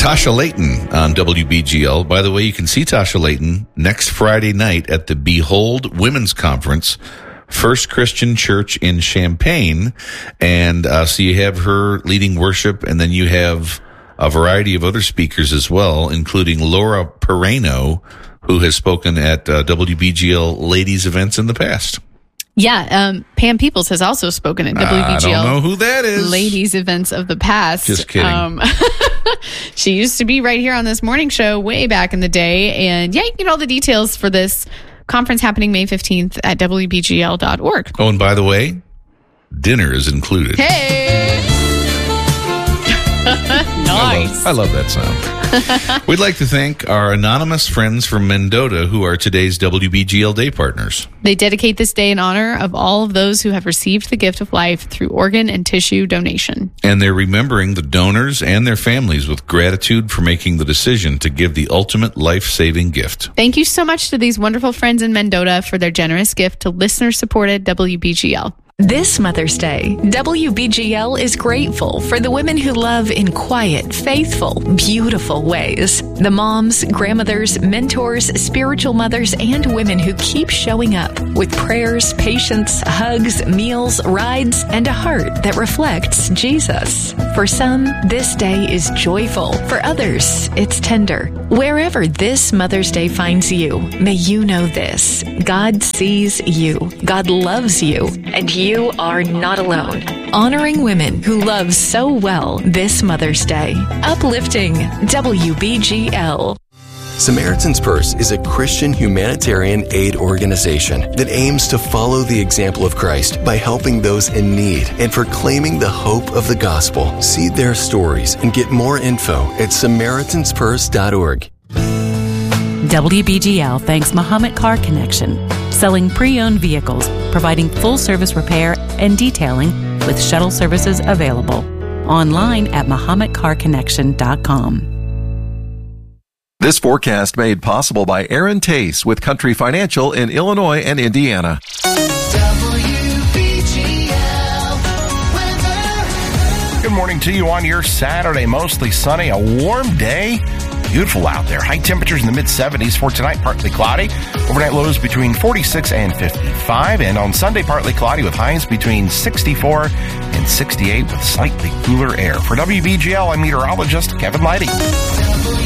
Tasha Layton on WBGL. By the way, you can see Tasha Layton next Friday night at the Behold Women's Conference, First Christian Church in Champaign. And so you have her leading worship, and then you have a variety of other speakers as well, including Laura Perrano, who has spoken at WBGL ladies events in the past. Yeah, Pam Peoples has also spoken at WBGL. I don't know who that is. Ladies events of the past. Just kidding. She used to be right here on this morning show way back in the day. And yeah, you can get all the details for this conference happening May 15th at WBGL.org. Oh, and by the way, dinner is included. Hey! Nice. I love that sound. We'd like to thank our anonymous friends from Mendota who are today's WBGL Day partners. They dedicate this day in honor of all of those who have received the gift of life through organ and tissue donation. And they're remembering the donors and their families with gratitude for making the decision to give the ultimate life-saving gift. Thank you so much to these wonderful friends in Mendota for their generous gift to listener-supported WBGL. This Mother's Day, WBGL is grateful for the women who love in quiet, faithful, beautiful ways. The moms, grandmothers, mentors, spiritual mothers, and women who keep showing up with prayers, patience, hugs, meals, rides, and a heart that reflects Jesus. For some, this day is joyful. For others, it's tender. Wherever this Mother's Day finds you, may you know this: God sees you, God loves you, and you are not alone. Honoring women who love so well this Mother's Day. Uplifting WBGL. Samaritan's Purse is a Christian humanitarian aid organization that aims to follow the example of Christ by helping those in need and proclaiming the hope of the gospel. See their stories and get more info at SamaritansPurse.org. WBGL thanks Muhammad Car Connection, selling pre-owned vehicles, providing full-service repair and detailing with shuttle services available. Online at MuhammadCarConnection.com. This forecast made possible by Aaron Tace with Country Financial in Illinois and Indiana. Good morning to you on your Saturday. Mostly sunny, a warm day. Beautiful out there. High temperatures in the mid-70s for tonight, partly cloudy. Overnight lows between 46 and 55. And on Sunday, partly cloudy with highs between 64 and 68 with slightly cooler air. For WBGL, I'm meteorologist Kevin Leidy.